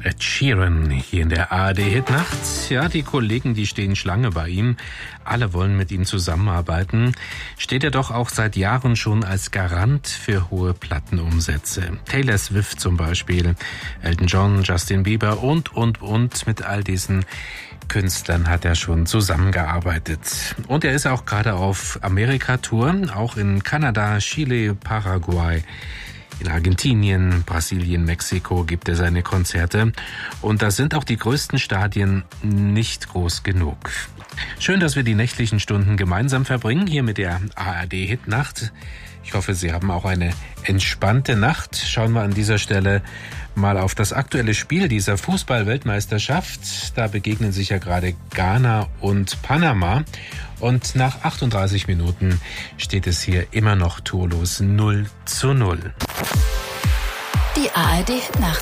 Ed Sheeran hier in der ARD-Hitnacht. Ja, die Kollegen, die stehen Schlange bei ihm. Alle wollen mit ihm zusammenarbeiten. Steht er doch auch seit Jahren schon als Garant für hohe Plattenumsätze. Taylor Swift zum Beispiel, Elton John, Justin Bieber und. Mit all diesen Künstlern hat er schon zusammengearbeitet. Und er ist auch gerade auf Amerika-Tour, auch in Kanada, Chile, Paraguay. In Argentinien, Brasilien, Mexiko gibt er seine Konzerte. Und da sind auch die größten Stadien nicht groß genug. Schön, dass wir die nächtlichen Stunden gemeinsam verbringen, hier mit der ARD-Hitnacht. Ich hoffe, Sie haben auch eine entspannte Nacht. Schauen wir an dieser Stelle mal auf das aktuelle Spiel dieser Fußball-Weltmeisterschaft. Da begegnen sich ja gerade Ghana und Panama. Und nach 38 Minuten steht es hier immer noch torlos 0:0. Die ARD-Hitnacht.